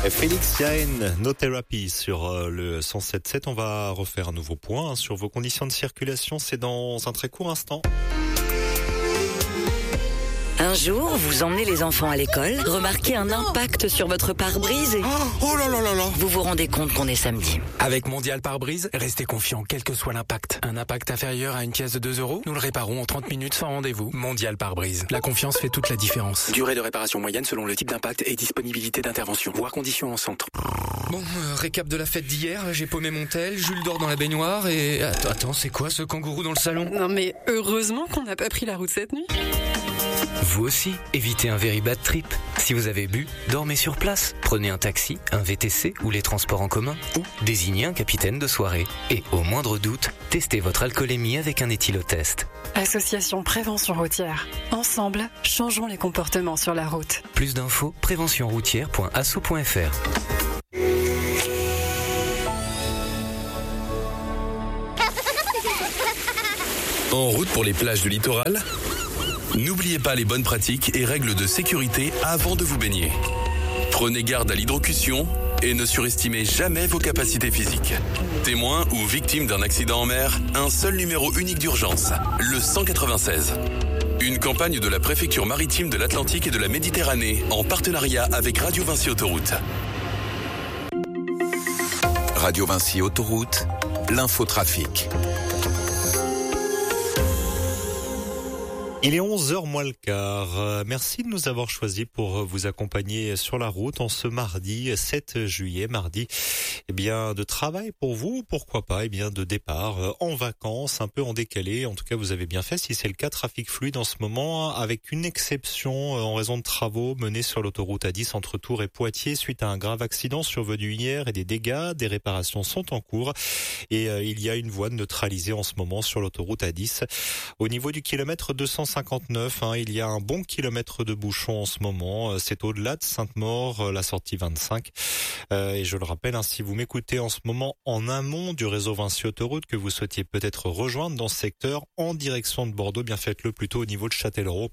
Félix Jaen, No Therapy sur le 107.7. On va refaire un nouveau point sur vos conditions de circulation. C'est dans un très court instant. Un jour, vous emmenez les enfants à l'école, remarquez un impact sur votre pare-brise et... Oh là là là là! Vous vous rendez compte qu'on est samedi. Avec Mondial Pare-Brise, restez confiant quel que soit l'impact. Un impact inférieur à une pièce de 2 €, nous le réparons en 30 minutes sans rendez-vous. Mondial Pare-Brise. La confiance fait toute la différence. Durée de réparation moyenne selon le type d'impact et disponibilité d'intervention. Voir conditions en centre. Bon, récap de la fête d'hier, j'ai paumé mon tel, Jules dort dans la baignoire et... Attends, c'est quoi ce kangourou dans le salon? Non mais heureusement qu'on n'a pas pris la route cette nuit. Vous aussi, évitez un very bad trip. Si vous avez bu, dormez sur place. Prenez un taxi, un VTC ou les transports en commun. Ou désignez un capitaine de soirée. Et au moindre doute, testez votre alcoolémie avec un éthylotest. Association Prévention Routière. Ensemble, changeons les comportements sur la route. Plus d'infos, préventionroutière.asso.fr. En route pour les plages du littoral ? N'oubliez pas les bonnes pratiques et règles de sécurité avant de vous baigner. Prenez garde à l'hydrocution et ne surestimez jamais vos capacités physiques. Témoin ou victime d'un accident en mer, un seul numéro unique d'urgence, le 196. Une campagne de la préfecture maritime de l'Atlantique et de la Méditerranée en partenariat avec Radio Vinci Autoroute. Radio Vinci Autoroute, l'infotrafic. Il est 11h moins le quart. Merci de nous avoir choisis pour vous accompagner sur la route en ce mardi 7 juillet. Mardi, de travail pour vous, pourquoi pas, de départ en vacances, un peu en décalé. En tout cas, vous avez bien fait. Si c'est le cas, trafic fluide en ce moment, avec une exception en raison de travaux menés sur l'autoroute A10 entre Tours et Poitiers suite à un grave accident survenu hier et des dégâts. Des réparations sont en cours et il y a une voie neutralisée en ce moment sur l'autoroute A10. Au niveau du kilomètre 259, il y a un bon kilomètre de bouchon en ce moment. C'est au-delà de Sainte-Maure, la sortie 25. Et je le rappelle, si vous m'écoutez en ce moment en amont du réseau Vinci Autoroute, que vous souhaitiez peut-être rejoindre dans ce secteur en direction de Bordeaux, faites-le plutôt au niveau de Châtellerault,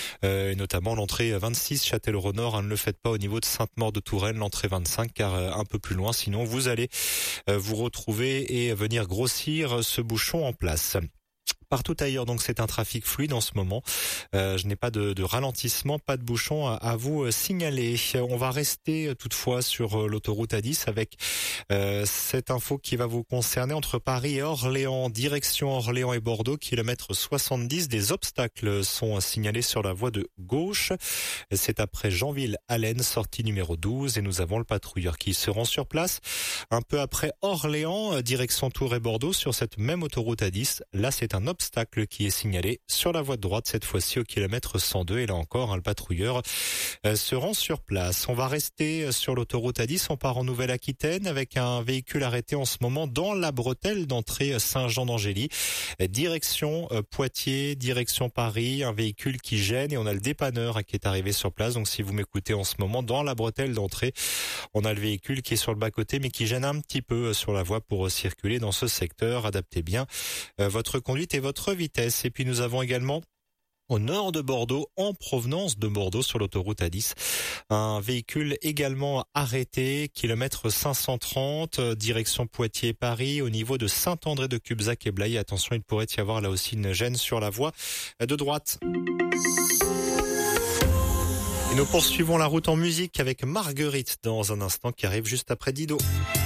et notamment l'entrée 26 Châtellerault Nord. Ne le faites pas au niveau de Sainte-Maure-de-Touraine, l'entrée 25, car un peu plus loin, sinon vous allez vous retrouver et venir grossir ce bouchon en place. Partout ailleurs, donc c'est un trafic fluide en ce moment. Je n'ai pas de ralentissement, pas de bouchon à vous signaler. On va rester toutefois sur l'autoroute A10 avec cette info qui va vous concerner entre Paris et Orléans, direction Orléans et Bordeaux, kilomètre 70. Des obstacles sont signalés sur la voie de gauche. C'est après Jeanville-Allen, sortie numéro 12, et nous avons le patrouilleur qui se rend sur place. Un peu après Orléans, direction Tours et Bordeaux, sur cette même autoroute A10. Là, c'est un obstacle qui est signalé sur la voie de droite, cette fois-ci au kilomètre 102. Et là encore, le patrouilleur se rend sur place. On va rester sur l'autoroute A10. On part en Nouvelle-Aquitaine avec un véhicule arrêté en ce moment dans la bretelle d'entrée Saint-Jean-d'Angély. Direction Poitiers, direction Paris. Un véhicule qui gêne et on a le dépanneur qui est arrivé sur place. Donc si vous m'écoutez en ce moment, dans la bretelle d'entrée, on a le véhicule qui est sur le bas-côté mais qui gêne un petit peu sur la voie pour circuler dans ce secteur. Adaptez bien votre conduite et votre vitesse. Et puis nous avons également au nord de Bordeaux, en provenance de Bordeaux sur l'autoroute A10, un véhicule également arrêté, kilomètre 530, direction Poitiers-Paris, au niveau de Saint-André-de-Cubzac et Blaye. Attention, il pourrait y avoir là aussi une gêne sur la voie de droite. Et nous poursuivons la route en musique avec Marguerite dans un instant qui arrive juste après Dido.